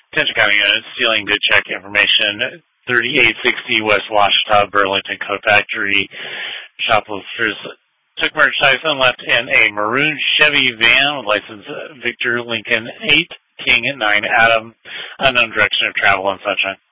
Attention County units stealing good check information. 3860 West Washita, Burlington Coat Factory. Shoplifters took merchandise and left in a maroon Chevy van with license Victor Lincoln 8 King 9 Adam. Unknown direction of travel and sunshine.